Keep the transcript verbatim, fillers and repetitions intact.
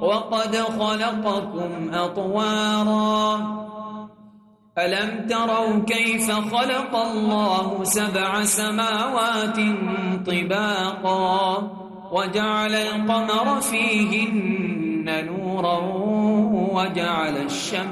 وقد خلقكم أطوارا ألم تروا كيف خلق الله سبع سماوات طباقا وجعل القمر فيهن نورا وجعل الشمس